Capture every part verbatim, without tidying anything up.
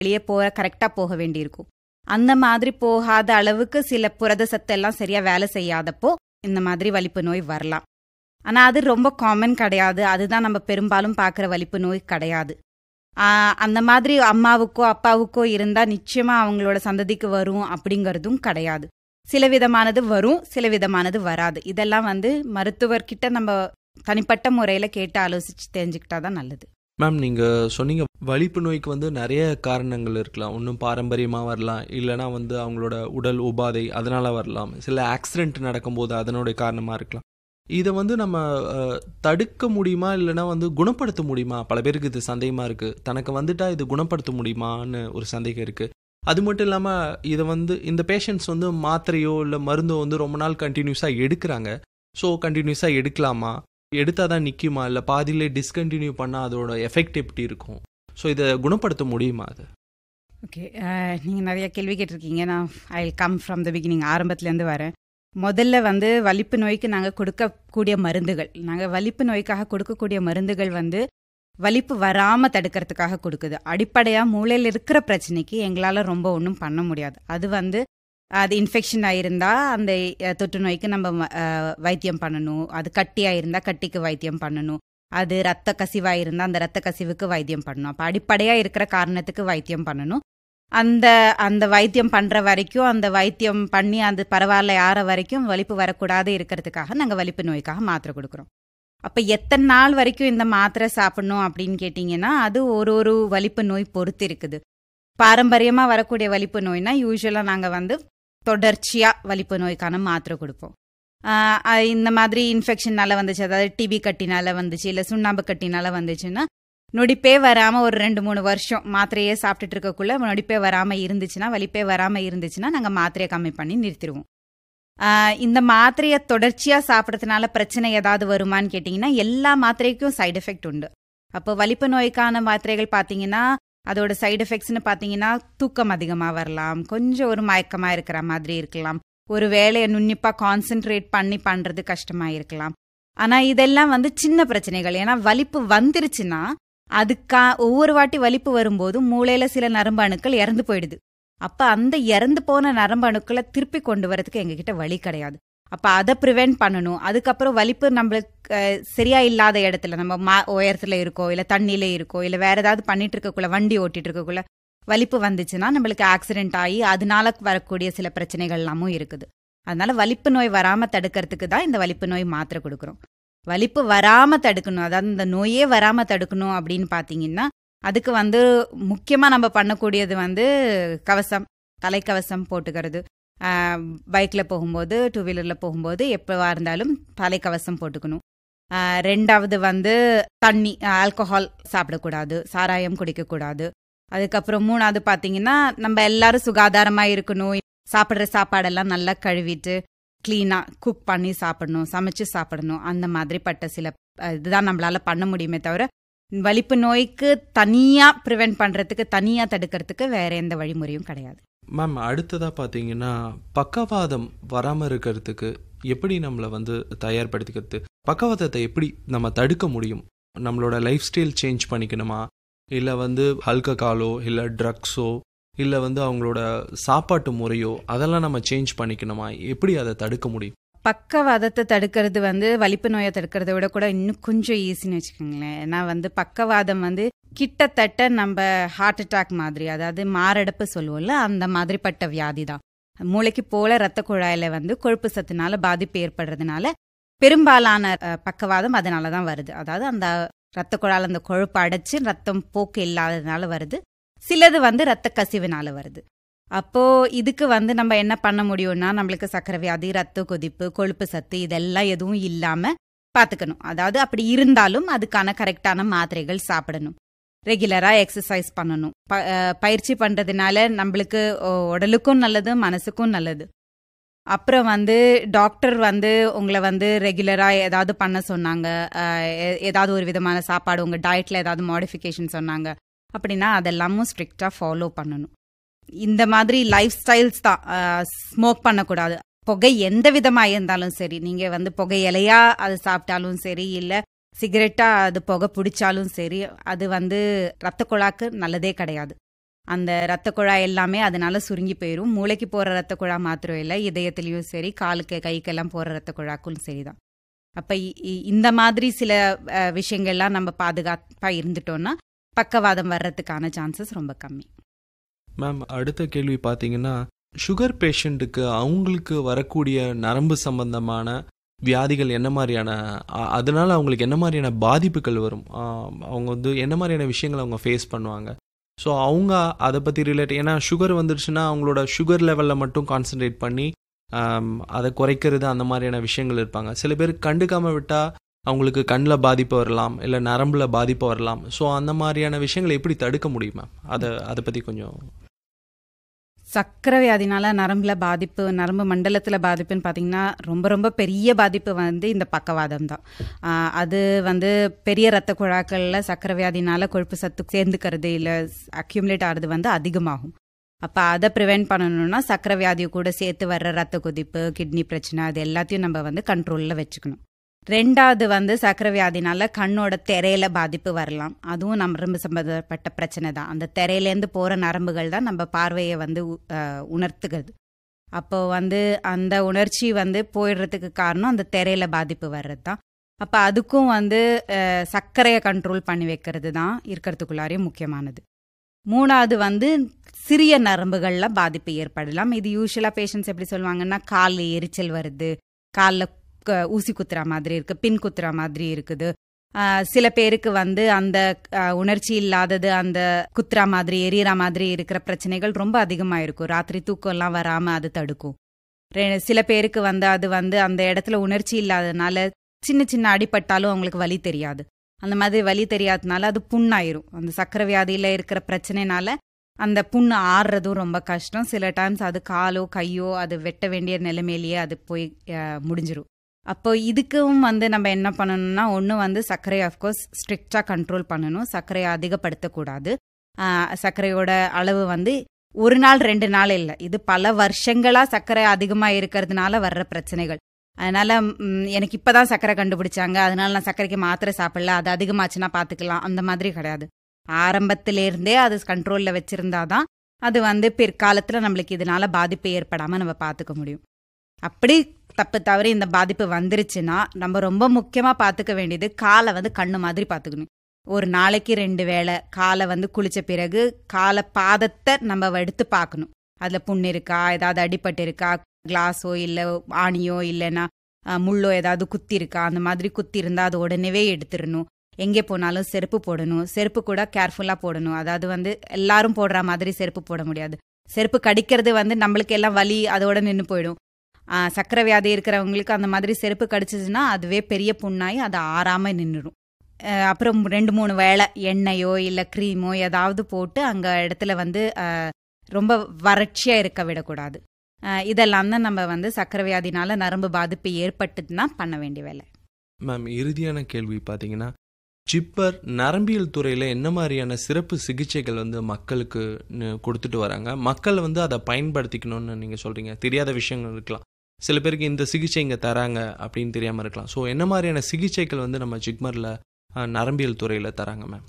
வெளியே போக கரெக்டாக போக வேண்டியிருக்கும். அந்த மாதிரி போகாத அளவுக்கு சில புரத சத்தெல்லாம் சரியாக வேலை செய்யாதப்போ இந்த மாதிரி வலிப்பு நோய் வரலாம். ஆனால் அது ரொம்ப காமன் கிடையாது. அதுதான் நம்ம பெரும்பாலும் பார்க்குற வலிப்பு நோய் கிடையாது. அந்த மாதிரி அம்மாவுக்கோ அப்பாவுக்கோ இருந்தால் நிச்சயமாக அவங்களோட சந்ததிக்கு வரும் அப்படிங்கிறதும் கிடையாது. சில விதமானது வரும், சில விதமானது வராது. இதெல்லாம் வந்து மருத்துவர்கிட்ட நம்ம தனிப்பட்ட முறையில் கேட்டு ஆலோசிச்சு தெரிஞ்சுக்கிட்டா தான் நல்லது. மேம், நீங்கள் சொன்னீங்க வலிப்பு நோய்க்கு வந்து நிறைய காரணங்கள் இருக்கலாம். ஒன்றும் பாரம்பரியமாக வரலாம், இல்லைனா வந்து அவங்களோட உடல் உபாதை அதனால் வரலாம், சில ஆக்சிடென்ட் நடக்கும்போது அதனுடைய காரணமாக இருக்கலாம். இதை வந்து நம்ம தடுக்க முடியுமா, இல்லைனா வந்து குணப்படுத்த முடியுமா? பல பேருக்கு இது சந்தேகமாக இருக்குது. தனக்கு வந்துட்டா இது குணப்படுத்த முடியுமான்னு ஒரு சந்தேகம் இருக்குது. அது மட்டும் இல்லாமல் இதை வந்து இந்த பேஷண்ட்ஸ் வந்து மாத்திரையோ இல்லை மருந்தோ வந்து ரொம்ப நாள் கண்டினியூஸாக எடுக்கிறாங்க. ஸோ கண்டினியூஸாக எடுக்கலாமா, எடுத்தால் தான் நிற்குமா, இல்லை பாதியிலே டிஸ்கண்டினியூ பண்ணால் அதோட எஃபெக்ட் எப்படி இருக்கும்? ஸோ இதை குணப்படுத்த முடியுமா? அது ஓகே, நீங்கள் நிறைய கேள்வி கேட்டிருக்கீங்க. நான் I come from the beginning, ஆரம்பத்துலேருந்து வரேன். முதல்ல வந்து வலிப்பு நோய்க்கு நாங்கள் கொடுக்கக்கூடிய மருந்துகள், நாங்கள் வலிப்பு நோய்க்காக கொடுக்கக்கூடிய மருந்துகள் வந்து வலிப்பு வராமல் தடுக்கிறதுக்காக கொடுக்குது. அடிப்படையாக மூளையில் இருக்கிற பிரச்சனைக்கு எங்களால் ரொம்ப ஒன்றும் பண்ண முடியாது. அது வந்து அது இன்ஃபெக்ஷன் ஆகிருந்தால் அந்த தொற்று நோய்க்கு நம்ம வைத்தியம் பண்ணணும். அது கட்டியாக இருந்தால் கட்டிக்கு வைத்தியம் பண்ணணும். அது ரத்த கசிவாக இருந்தால் அந்த ரத்த கசிவுக்கு வைத்தியம் பண்ணணும். அப்போ அடிப்படையாக இருக்கிற காரணத்துக்கு வைத்தியம் பண்ணணும். அந்த அந்த வைத்தியம் பண்ணுற வரைக்கும், அந்த வைத்தியம் பண்ணி அது பரவாயில்ல ஆற வரைக்கும் வலிப்பு வரக்கூடாது இருக்கிறதுக்காக நாங்கள் வலிப்பு நோய்க்காக மாத்திரை கொடுக்குறோம். அப்போ எத்தனை நாள் வரைக்கும் இந்த மாத்திரை சாப்பிடணும் அப்படின்னு கேட்டிங்கன்னா அது ஒரு ஒரு வலிப்பு நோய் பொறுத்து இருக்குது. பாரம்பரியமாக வரக்கூடிய வலிப்பு நோய்னா யூஸ்வலாக நாங்கள் வந்து தொடர்ச்சியாக வலிப்பு நோய்க்கான மாத்திரை கொடுப்போம். இந்த மாதிரி இன்ஃபெக்ஷனால வந்துச்சு, அதாவது டிபி கட்டினால வந்துச்சு, இல்லை சுண்ணாம்பு கட்டினால வந்துச்சுன்னா நொடிப்பே வராமல் ஒரு ரெண்டு மூணு வருஷம் மாத்திரையே சாப்பிட்டுட்டு இருக்கக்குள்ள நொடிப்பே வராமல் இருந்துச்சுன்னா, வலிப்பே வராமல் இருந்துச்சுன்னா நாங்கள் மாத்திரையை கம்மி பண்ணி நிறுத்திடுவோம். இந்த மாத்திரையை தொடர்ச்சியாக சாப்பிட்றதுனால பிரச்சனை ஏதாவது வருமானு கேட்டிங்கன்னா எல்லா மாத்திரைக்கும் சைடு எஃபெக்ட் உண்டு. அப்போ வலிப்பு நோய்க்கான மாத்திரைகள் பார்த்தீங்கன்னா அதோட சைடு எஃபெக்ட்ஸ்னு பார்த்தீங்கன்னா தூக்கம் அதிகமாக வரலாம், கொஞ்சம் ஒரு மயக்கமாக இருக்கிற மாதிரி இருக்கலாம், ஒரு வேலையை நுண்ணிப்பாக கான்சென்ட்ரேட் பண்ணி பண்ணுறது கஷ்டமாக இருக்கலாம். ஆனால் இதெல்லாம் வந்து சின்ன பிரச்சனைகள். ஏன்னா வலிப்பு வந்துருச்சுன்னா அதுக்கா ஒவ்வொரு வாட்டி வலிப்பு வரும்போது மூளையில் சில நரம்பு அணுக்கள் இறந்து போயிடுது. அப்போ அந்த இறந்து போன நரம்பு அணுக்களை திருப்பி கொண்டு வரதுக்கு எங்ககிட்ட வழி கிடையாது. அப்போ அதை ப்ரிவென்ட் பண்ணணும். அதுக்கப்புறம் வலிப்பு நம்மளுக்கு சரியா இல்லாத இடத்துல, நம்ம மா உயரத்தில் இருக்கோ இல்லை தண்ணியில இருக்கோ இல்லை வேற ஏதாவது பண்ணிட்டு இருக்கக்குள்ள, வண்டி ஓட்டிட்டு இருக்கக்குள்ள வலிப்பு வந்துச்சுன்னா நம்மளுக்கு ஆக்சிடென்ட் ஆகி அதனால வரக்கூடிய சில பிரச்சனைகள் எல்லாமும் இருக்குது. அதனால வலிப்பு நோய் வராமல் தடுக்கிறதுக்கு தான் இந்த வலிப்பு நோய் மாத்திரை கொடுக்குறோம். வலிப்பு வராமல் தடுக்கணும், அதாவது இந்த நோயே வராமல் தடுக்கணும் அப்படின்னு பார்த்தீங்கன்னா அதுக்கு வந்து முக்கியமாக நம்ம பண்ணக்கூடியது வந்து கவசம், தலைக்கவசம் போட்டுக்கிறது. பைக்கில் போகும்போது, டூ வீலரில் போகும்போது எப்போவா இருந்தாலும் தலைக்கவசம் போட்டுக்கணும். ரெண்டாவது வந்து தண்ணி, ஆல்கஹால் சாப்பிடக்கூடாது, சாராயம் குடிக்கக்கூடாது. அதுக்கப்புறம் மூணாவது பார்த்தீங்கன்னா நம்ம எல்லாரும் சுகாதாரமாக இருக்கணும். சாப்பிட்ற சாப்பாடெல்லாம் நல்லா கழுவிட்டு க்ளீனாக குக் பண்ணி சாப்பிடணும், சமைச்சு சாப்பிடணும். அந்த மாதிரிப்பட்ட சில இதுதான் நம்மளால பண்ண முடியுமே தவிர வலிப்பு நோய்க்கு தனியாக ப்ரிவென்ட் பண்ணுறதுக்கு, தனியாக தடுக்கிறதுக்கு வேற எந்த வழிமுறையும் கிடையாது. மேம், அடுத்ததாக பார்த்தீங்கன்னா பக்கவாதம் வராமல் இருக்கிறதுக்கு எப்படி நம்மளை வந்து தயார்படுத்திக்கிறது, பக்கவாதத்தை எப்படி நம்ம தடுக்க முடியும்? நம்மளோட லைஃப் ஸ்டைல் சேஞ்ச் பண்ணிக்கணுமா, இல்லை வந்து ஆல்கஹாலோ இல்லை ட்ரக்ஸோ இல்லை வந்து அவங்களோட சாப்பாட்டு முறையோ அதெல்லாம் நம்ம சேஞ்ச் பண்ணிக்கணுமா? எப்படி அதை தடுக்க முடியும்? பக்கவாதத்தை தடுக்கிறது வந்து வலிப்பு நோயை தடுக்கிறத விட கூட இன்னும் கொஞ்சம் ஈஸின்னு வச்சுக்கோங்களேன். ஏன்னா வந்து பக்கவாதம் வந்து கிட்டத்தட்ட நம்ம ஹார்ட் அட்டாக் மாதிரி, அதாவது மாரடைப்பு சொல்லுவோம்ல, அந்த மாதிரிப்பட்ட வியாதி தான். மூளைக்கு போல ரத்த குழாயில வந்து கொழுப்பு சத்துனால பாதிப்பு ஏற்படுறதுனால பெரும்பாலான பக்கவாதம் அதனால தான் வருது. அதாவது அந்த ரத்த குழாயில் அந்த கொழுப்பு அடைச்சு ரத்தம் போக்கு இல்லாததுனால வருது. சிலது வந்து ரத்த கசிவுனால வருது. அப்போ இதுக்கு வந்து நம்ம என்ன பண்ண முடியும்னா, நம்மளுக்கு சக்கரை வியாதி, ரத்த கொதிப்பு, கொழுப்பு சத்து இதெல்லாம் எதுவும் இல்லாம பாத்துக்கணும். அதாவது அப்படி இருந்தாலும் அதுக்கான கரெக்டான மாத்திரைகள் சாப்பிடணும். ரெகுலரா எக்ஸசைஸ் பண்ணணும். பயிற்சி பண்றதுனால நம்மளுக்கு உடலுக்கும் நல்லது, மனசுக்கும் நல்லது. அப்புறம் வந்து டாக்டர் வந்து உங்களை வந்து ரெகுலரா ஏதாவது பண்ண சொன்னாங்க, ஏதாவது ஒரு விதமான சாப்பாடு உங்க டயட்ல ஏதாவது மாடிஃபிகேஷன் சொன்னாங்க அப்படின்னா அதெல்லாமும் ஸ்ட்ரிக்டா ஃபாலோ பண்ணணும். இந்த மாதிரி லைஃப் ஸ்டைல்ஸ் தான். ஸ்மோக் பண்ணக்கூடாது. புகை எந்த விதமாக இருந்தாலும் சரி, நீங்கள் வந்து புகை இலையா அது சாப்பிட்டாலும் சரி, இல்லை சிகரெட்டா அது புகை பிடிச்சாலும் சரி, அது வந்து ரத்த குழாக்கு நல்லதே கிடையாது. அந்த ரத்த குழாய் எல்லாமே அதனால சுருங்கி போயிடும். மூளைக்கு போகிற ரத்த குழாய் மாத்திரம் இல்லை, இதயத்துலேயும் சரி, காலுக்கு கைக்கெல்லாம் போகிற ரத்த குழாய்க்கும் சரிதான். அப்போ இந்த மாதிரி சில விஷயங்கள்லாம் நம்ம பாதுகாப்பாக இருந்துட்டோம்னா பக்கவாதம் வர்றதுக்கான சான்சஸ் ரொம்ப கம்மி. மேம், அடுத்த கேள்வி பார்த்தீங்கன்னா, சுகர் பேஷண்ட்டுக்கு அவங்களுக்கு வரக்கூடிய நரம்பு சம்பந்தமான வியாதிகள் என்ன மாதிரியான, அதனால அவங்களுக்கு என்ன மாதிரியான பாதிப்புகள் வரும், அவங்க வந்து என்ன மாதிரியான விஷயங்களை அவங்க ஃபேஸ் பண்ணுவாங்க? ஸோ அவங்க அதை பற்றி ரிலேட், ஏன்னா சுகர் வந்துடுச்சுன்னா அவங்களோட சுகர் லெவலில் மட்டும் கான்சன்ட்ரேட் பண்ணி அதை குறைக்கிறது அந்த மாதிரியான விஷயங்கள் இருப்பாங்க. சில பேர் கண்டுக்காமல் விட்டால் அவங்களுக்கு கண்ணில் பாதிப்பு வரலாம், இல்லை நரம்பில் பாதிப்பு வரலாம். ஸோ அந்த மாதிரியான விஷயங்களை எப்படி தடுக்க முடியுமா? அதை அதை பற்றி கொஞ்சம். சக்கரை வியாதினால நரம்புல பாதிப்பு, நரம்பு மண்டலத்தில் பாதிப்புன்னு பார்த்தீங்கன்னா ரொம்ப ரொம்ப பெரிய பாதிப்பு வந்து இந்த பக்கவாதம் தான். அது வந்து பெரிய ரத்த குழாக்களில் சக்கரை வியாதினால கொழுப்பு சத்து சேர்ந்துக்கிறது இல்லை அக்யூமுலேட் ஆகிறது வந்து அதிகமாகும். அப்போ அதை ப்ரிவெண்ட் பண்ணணும்னா சக்கரை வியாதியை கூட சேர்த்து வர்ற ரத்த கொதிப்பு, கிட்னி பிரச்சனை, அது எல்லாத்தையும் நம்ம வந்து கண்ட்ரோலில் வச்சுக்கணும். ரெண்டாவது வந்து சக்கரை வியாதினால கண்ணோட திரையில பாதிப்பு வரலாம். அதுவும் நரம்பு சம்பந்தப்பட்ட பிரச்சனை தான். அந்த திரையிலேருந்து போகிற நரம்புகள் தான் நம்ம பார்வையை வந்து உணர்த்துகிறது. அப்போ வந்து அந்த உணர்ச்சி வந்து போயிடுறதுக்கு காரணம் அந்த திரையில பாதிப்பு வர்றது தான். அப்போ அதுக்கும் வந்து சர்க்கரையை கண்ட்ரோல் பண்ணி வைக்கிறது தான் இருக்கிறதுக்குள்ளாரையும் முக்கியமானது. மூணாவது வந்து சிறிய நரம்புகளில் பாதிப்பு ஏற்படலாம். இது யூஸ்வலாக பேஷண்ட்ஸ் எப்படி சொல்லுவாங்கன்னா, காலில் எரிச்சல் வருது, காலில் ஊசி குத்துற மாதிரி இருக்கு, பின் குத்துற மாதிரி இருக்குது. சில பேருக்கு வந்து அந்த உணர்ச்சி இல்லாதது, அந்த குத்துற மாதிரி எரியற மாதிரி இருக்கிற பிரச்சனைகள் ரொம்ப அதிகமாக இருக்கும். ராத்திரி தூக்கம் எல்லாம் வராமல் அது தடுக்கும். சில பேருக்கு வந்து அது வந்து அந்த இடத்துல உணர்ச்சி இல்லாததுனால சின்ன சின்ன அடிபட்டாலும் அவங்களுக்கு வலி தெரியாது. அந்த மாதிரி வலி தெரியாததுனால அது புண்ணாயிரும். அந்த சக்கரை வியாதியில் இருக்கிற பிரச்சனைனால அந்த புண்ணு ஆறுறதும் ரொம்ப கஷ்டம். சில டைம்ஸ் அது காலோ கையோ அது வெட்ட வேண்டிய நிலைமையிலேயே அது போய் முடிஞ்சிரும். அப்போ இதுக்கும் வந்து நம்ம என்ன பண்ணணும்னா, ஒன்று வந்து சர்க்கரையை அஃப்கோர்ஸ் ஸ்ட்ரிக்டாக கண்ட்ரோல் பண்ணணும். சர்க்கரையை அதிகப்படுத்தக்கூடாது. சர்க்கரையோட அளவு வந்து ஒரு நாள் ரெண்டு நாள் இல்லை, இது பல வருஷங்களாக சர்க்கரை அதிகமாக இருக்கிறதுனால வர்ற பிரச்சனைகள். அதனால எனக்கு இப்போதான் சர்க்கரை கண்டுபிடிச்சாங்க, அதனால நான் சர்க்கரைக்கு மாத்திரை சாப்பிடல, அது அதிகமாச்சுன்னா பார்த்துக்கலாம், அந்த மாதிரி கிடையாது. ஆரம்பத்திலேருந்தே அது கண்ட்ரோலில் வச்சிருந்தாதான் அது வந்து பிற்காலத்தில் நம்மளுக்கு இதனால பாதிப்பு ஏற்படாமல் நம்ம பார்த்துக்க முடியும். அப்படி தப்பு தவறி இந்த பாதிப்பு வந்துருச்சுன்னா நம்ம ரொம்ப முக்கியமாக பார்த்துக்க வேண்டியது காலை வந்து கண்ணு மாதிரி பார்த்துக்கணும். ஒரு நாளைக்கு ரெண்டு வேளை காலை வந்து குளிச்ச பிறகு காலை பாதத்தை நம்ம எடுத்து பார்க்கணும். அதில் புண்ணு இருக்கா, ஏதாவது அடிபட்டு இருக்கா, கிளாஸோ இல்லை ஆணியோ இல்லைன்னா முள்ளோ ஏதாவது குத்தி இருக்கா, அந்த மாதிரி குத்தி இருந்தால் அது உடனே எடுத்துடணும். எங்கே போனாலும் செருப்பு போடணும். செருப்பு கூட கேர்ஃபுல்லாக போடணும். அதாவது வந்து எல்லாரும் போடுற மாதிரி செருப்பு போட முடியாது. செருப்பு கடிக்கிறது வந்து நம்மளுக்கு எல்லாம் வலி அதோட நின்று போயிடும். சக்கரை வியாதி இருக்கிறவங்களுக்கு அந்த மாதிரி செருப்பு கடிச்சிச்சுன்னா அதுவே பெரிய புண்ணாகி அது ஆறாமல் நின்றுடும். அப்புறம் ரெண்டு மூணு வேளை எண்ணெயோ இல்லை க்ரீமோ ஏதாவது போட்டு அங்கே இடத்துல வந்து ரொம்ப வறட்சியாக இருக்க விடக்கூடாது. இதெல்லாம் தான் நம்ம வந்து சக்கரை வியாதினால நரம்பு பாதிப்பு ஏற்பட்டுன்னா பண்ண வேண்டிய வேலை. மேம், இறுதியான கேள்வி பார்த்தீங்கன்னா, ஜிப்மர் நரம்பியல் துறையில் என்ன மாதிரியான சிறப்பு சிகிச்சைகள் வந்து மக்களுக்கு கொடுத்துட்டு வராங்க? மக்கள் வந்து அதை பயன்படுத்திக்கணும்னு நீங்கள் சொல்கிறீங்க. தெரியாத விஷயங்கள் இருக்கலாம், சில பேருக்கு இந்த சிகிச்சை இங்கே தராங்க அப்படின்னு தெரியாமல் இருக்கலாம். ஸோ என்ன மாதிரியான சிகிச்சைகள் வந்து நம்ம ஜிப்மரில் நரம்பியல் துறையில் தராங்க மேம்?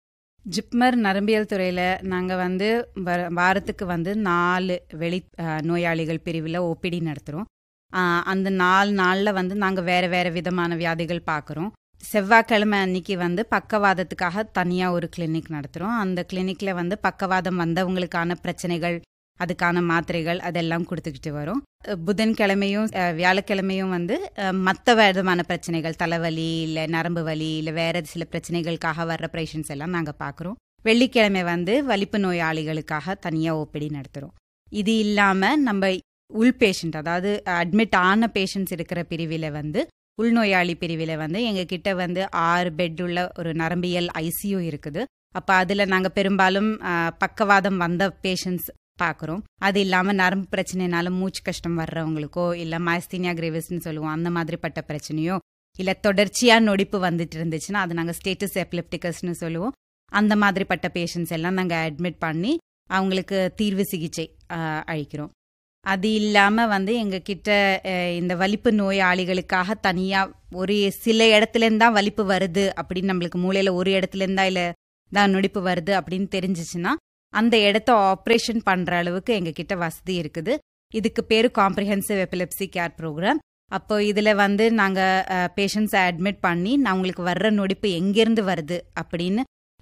ஜிப்மர் நரம்பியல் துறையில் நாங்கள் வந்து வாரத்துக்கு வந்து நாலு வெளி நோயாளிகள் பிரிவில் ஓபிடி நடத்துகிறோம். அந்த நாலு நாளில் வந்து நாங்கள் வேறு வேறு விதமான வியாதிகள் பார்க்குறோம். செவ்வாய்க்கிழமை அன்னைக்கு வந்து பக்கவாதத்துக்காக தனியாக ஒரு கிளினிக் நடத்துகிறோம். அந்த கிளினிக்கில் வந்து பக்கவாதம் வந்தவங்களுக்கான பிரச்சனைகள், அதுக்கான மாத்திரைகள் அதெல்லாம் கொடுத்துக்கிட்டு வரோம். புதன்கிழமையும் வியாழக்கிழமையும் வந்து மற்ற விதமான பிரச்சனைகள், தலைவலி இல்லை நரம்பு வலி இல்லை வேறு சில பிரச்சனைகளுக்காக வர்ற பேஷண்ட்ஸ் எல்லாம் நாங்கள் பார்க்குறோம். வெள்ளிக்கிழமை வந்து வலிப்பு நோயாளிகளுக்காக தனியாக ஓபிடி நடத்துகிறோம். இது இல்லாமல் நம்ம உள் பேஷண்ட், அதாவது அட்மிட் ஆன பேஷண்ட்ஸ் இருக்கிற பிரிவில் வந்து உள்நோயாளி பிரிவில் வந்து எங்ககிட்ட வந்து ஆறு பெட் உள்ள ஒரு நரம்பியல் ஐசியூ இருக்குது. அப்போ அதில் நாங்கள் பெரும்பாலும் பக்கவாதம் வந்த பேஷண்ட்ஸ் பார்க்குறோம். அது இல்லாமல் நரம்பு பிரச்சனைனால மூச்சு கஷ்டம் வர்றவங்களுக்கோ இல்லை மயஸ்தீனியா கிரேவிஸ்ன்னு சொல்லுவோம், அந்த மாதிரிப்பட்ட பிரச்சனையோ இல்லை தொடர்ச்சியாக நொடிப்பு வந்துட்டு இருந்துச்சுன்னா அது நாங்கள் ஸ்டேட்டஸ் எப்லெப்டிகஸ்ன்னு சொல்லுவோம். அந்த மாதிரிப்பட்ட பேஷண்ட்ஸ் எல்லாம் நாங்கள் அட்மிட் பண்ணி அவங்களுக்கு தீர்வு சிகிச்சை அளிக்கிறோம். அது இல்லாமல் வந்து எங்ககிட்ட இந்த வலிப்பு நோயாளிகளுக்காக தனியாக ஒரு சில இடத்துலேருந்து தான் வலிப்பு வருது அப்படின்னு, நம்மளுக்கு மூளையில் ஒரு இடத்துலேருந்தா இல்லை தான் நொடிப்பு வருது அப்படின்னு தெரிஞ்சிச்சுன்னா அந்த இடத்த ஆப்ரேஷன் பண்ற அளவுக்கு எங்ககிட்ட வசதி இருக்குது. இதுக்கு பேரு காம்ப்ரிஹென்சிவ் எபிலெப்சி கேர் ப்ரோக்ராம். அப்போ இதுல வந்து நாங்க பேஷண்ட்ஸை அட்மிட் பண்ணி நான் உங்களுக்கு வர்ற நொடிப்பு எங்கிருந்து வருது அப்படின்னு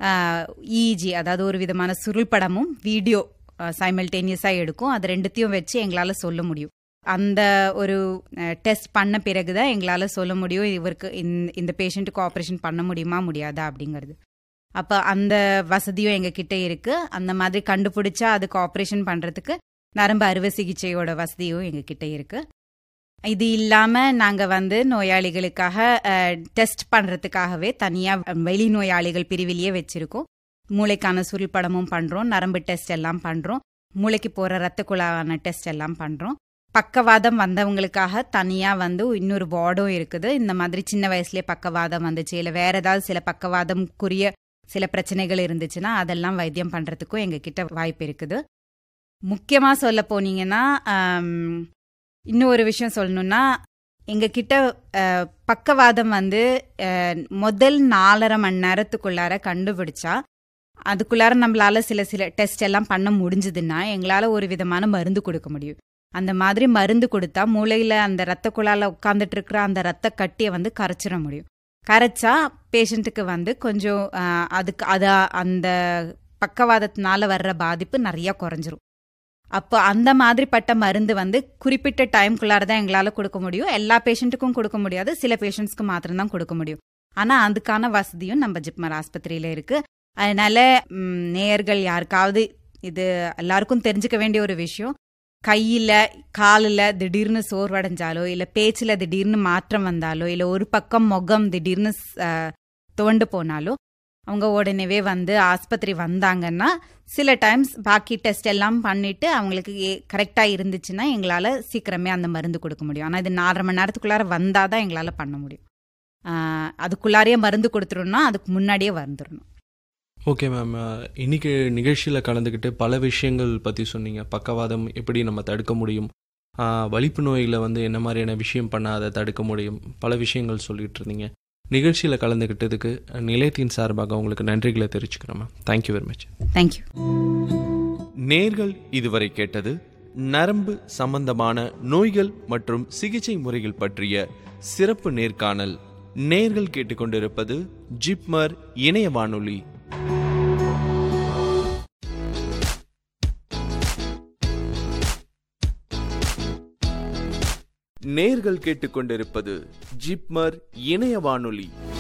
இஇஜி, அதாவது ஒரு விதமான சுருள் படமும் வீடியோ சைமல்டேனியஸா எடுக்கும். அது ரெண்டுத்தையும் வச்சு எங்களால சொல்ல முடியும். அந்த ஒரு டெஸ்ட் பண்ண பிறகுதான் எங்களால சொல்ல முடியும் இவருக்கு இந்த பேஷண்ட்டுக்கு ஆப்ரேஷன் பண்ண முடியுமா முடியாதா அப்படிங்கிறது. அப்ப அந்த வசதியும் எங்க கிட்ட இருக்கு. அந்த மாதிரி கண்டுபிடிச்சா அதுக்கு ஆப்ரேஷன் பண்றதுக்கு நரம்பு அறுவை சிகிச்சையோட வசதியும் எங்க கிட்ட இருக்கு. இது இல்லாம நாங்க வந்து நோயாளிகளுக்காக டெஸ்ட் பண்றதுக்காகவே தனியா வெளி நோயாளிகள் பிரிவிலேயே வச்சிருக்கோம். மூளைக்கான சுருள் படமும் பண்றோம், நரம்பு டெஸ்ட் எல்லாம் பண்றோம், மூளைக்கு போற ரத்த குழாயான டெஸ்ட் எல்லாம் பண்றோம். பக்கவாதம் வந்தவங்களுக்காக தனியா வந்து இன்னொரு வார்டும் இருக்குது. இந்த மாதிரி சின்ன வயசுலயே பக்கவாதம் வந்துச்சு, இல்ல வேற ஏதாவது சில பக்கவாதம்க்குரிய சில பிரச்சனைகள் இருந்துச்சுன்னா அதெல்லாம் வைத்தியம் பண்றதுக்கும் எங்க கிட்ட வாய்ப்பு இருக்குது. முக்கியமா சொல்ல போனீங்கன்னா இன்னும் ஒரு விஷயம் சொல்லணும்னா, எங்க கிட்ட பக்கவாதம் வந்து முதல் நாலரை மணி நேரத்துக்குள்ளார கண்டுபிடிச்சா அதுக்குள்ளார நம்மளால சில சில டெஸ்ட் எல்லாம் பண்ண முடிஞ்சதுன்னா எங்களால ஒரு விதமான மருந்து கொடுக்க முடியும். அந்த மாதிரி மருந்து கொடுத்தா மூளையில அந்த ரத்த குழால உட்காந்துட்டு இருக்கிற அந்த ரத்த கட்டியை வந்து கரைச்சிட முடியும். கரைச்சா பேஷண்ட்டுக்கு வந்து கொஞ்சம் அதுக்கு அத அந்த பக்கவாதத்தினால வர்ற பாதிப்பு நிறைய குறைஞ்சிரும். அப்போ அந்த மாதிரிப்பட்ட மருந்து வந்து குறிப்பிட்ட டைம்குள்ளார தான் எங்களால கொடுக்க முடியும். எல்லா பேஷண்ட்டுக்கும் கொடுக்க முடியாது, சில பேஷண்ட்ஸ்க்கு மாத்திரம்தான் கொடுக்க முடியும். ஆனா அதுக்கான வசதியும் நம்ம ஜிப்மர் ஆஸ்பத்திரியில இருக்கு. அதனால நேயர்கள் யாருக்காவது, இது எல்லாருக்கும் தெரிஞ்சுக்க வேண்டிய ஒரு விஷயம், கையில காலில் திடீர்னு சோர்வடைஞ்சாலோ இல்ல பேச்சுல திடீர்னு மாற்றம் வந்தாலோ இல்ல ஒரு பக்கம் முகம் திடீர்னு துவண்டு போனாலோ அவங்க உடனேவே வந்து ஆஸ்பத்திரி வந்தாங்கன்னா சில டைம்ஸ் பாக்கி டெஸ்ட் எல்லாம் பண்ணிட்டு அவங்களுக்கு கரெக்டா இருந்துச்சுன்னா எங்களால சீக்கிரமே அந்த மருந்து கொடுக்க முடியும். ஆனா இது நாலரை மணி நேரத்துக்குள்ளார வந்தாதான் எங்களால பண்ண முடியும். அதுக்குள்ளாரையே மருந்து கொடுத்துருன்னா அதுக்கு முன்னாடியே வந்துடணும். ஓகே மேம், இன்னைக்கு நிகழ்ச்சியில் கலந்துக்கிட்டு பல விஷயங்கள் பற்றி சொன்னீங்க. பக்கவாதம் எப்படி நம்ம தடுக்க முடியும், வலிப்பு நோயில் வந்து என்ன மாதிரியான விஷயம் பண்ணால் அதை தடுக்க முடியும், பல விஷயங்கள் சொல்லிட்டு இருந்தீங்க. நிகழ்ச்சியில் கலந்துக்கிட்டதுக்கு நிலையத்தின் சார்பாக உங்களுக்கு நன்றிகளை தெரிவிச்சுக்கிறோம் ma'am. Thank you very much. Thank you. நேர்கள் இதுவரை கேட்டது நரம்பு சம்பந்தமான நோய்கள் மற்றும் சிகிச்சை முறைகள் பற்றிய சிறப்பு நேர்காணல். நேர்கள் கேட்டுக்கொண்டிருப்பது ஜிப்மர் இணைய வானொலி. நேர்கள் கேட்டுக்கொண்டிருப்பது ஜிப்மர் இணைய வானொலி.